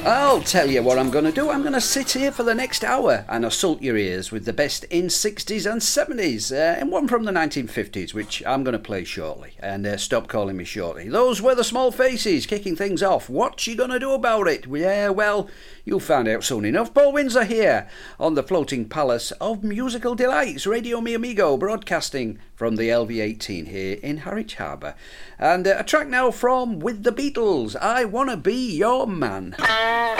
I'll tell you what I'm going to do. I'm going to sit here for the next hour and assault your ears with the best in 60s and 70s, and one from the 1950s, which I'm going to play shortly. And stop calling me shorty. Those were the Small Faces kicking things off. What you going to do about it? Yeah, well, you'll find out soon enough. Paul Windsor here on the floating palace of musical delights, Radio Mi Amigo, broadcasting from the LV18 here in Harwich Harbour. And a track now from With the Beatles, I Wanna Be Your Man.